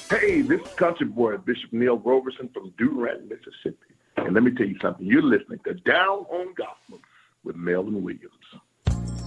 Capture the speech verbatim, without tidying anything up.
Hey, this is Country Boy, Bishop Neil Roberson from Durant, Mississippi. And let me tell you something. You're listening to Down on Gospel with Melvin Williams.